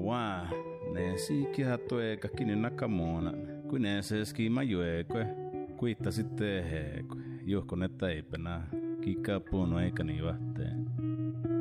waa, ne siikiä tueka kini nakamuona, kuin ne se skima juekue, kuitta sitten heekue, johko ne taipena, kikkaa puunu eikä niin vahteen.